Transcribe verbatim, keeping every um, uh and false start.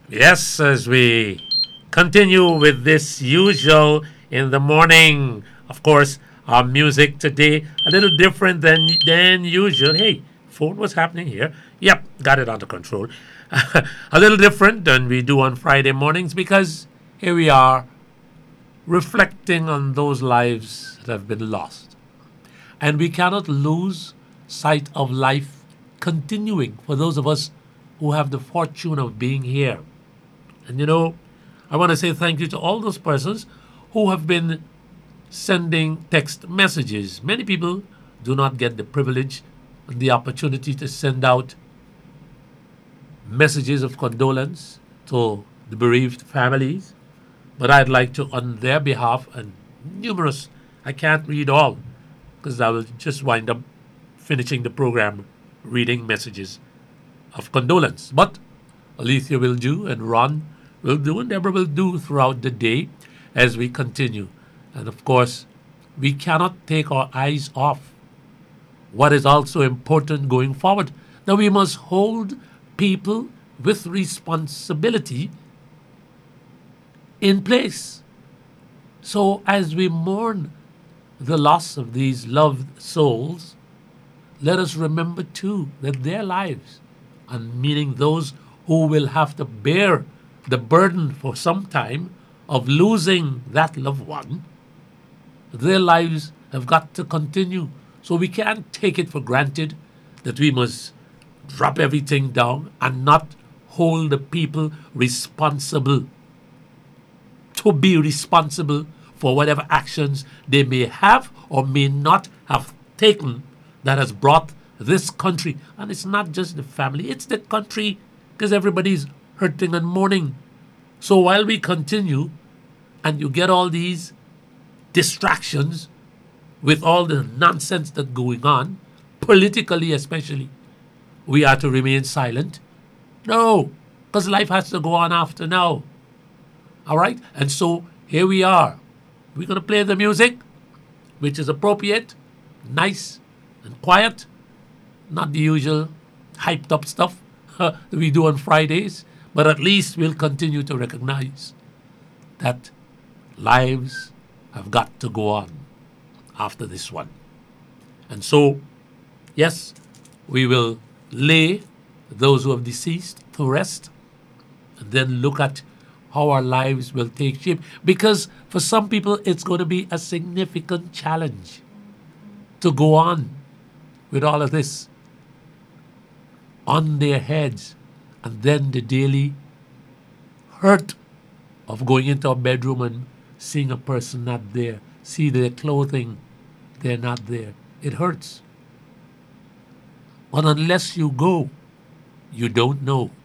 Yes, as we continue with this usual in the morning, of course, our music today a little different than than usual. Hey, phone, what's happening here? Yep, got it under control. A little different than we do on Friday mornings because here we are reflecting on those lives that have been lost. And we cannot lose sight of life continuing for those of us who have the fortune of being here. And you know, I want to say thank you to all those persons who have been sending text messages. Many people do not get the privilege and the opportunity to send out messages of condolence to the bereaved families. But I'd like to, on their behalf, and numerous, I can't read all because I will just wind up finishing the program reading messages of condolence. But Alethea will do, and Ron will do, and Deborah will do throughout the day as we continue. And of course, we cannot take our eyes off what is also important going forward. Now, we must hold people with responsibility in place. So, as we mourn the loss of these loved souls, let us remember too that their lives, and meaning those who will have to bear the burden for some time of losing that loved one, their lives have got to continue. So we can't take it for granted that we must drop everything down and not hold the people responsible to be responsible for whatever actions they may have or may not have taken that has brought this country. And it's not just the family, it's the country because everybody's hurting and mourning. So while we continue and you get all these distractions with all the nonsense that's going on, politically especially, we are to remain silent? No, because life has to go on after now. All right? And so here we are. We're going to play the music, which is appropriate, nice, and quiet, not the usual hyped up stuff that we do on Fridays, but at least we'll continue to recognize that lives have got to go on after this one. And so, yes, we will lay those who have deceased to rest and then look at how our lives will take shape. Because for some people, it's going to be a significant challenge to go on with all of this on their heads. And then the daily hurt of going into a bedroom and seeing a person not there, see their clothing, they're not there. It hurts. But unless you go, you don't know.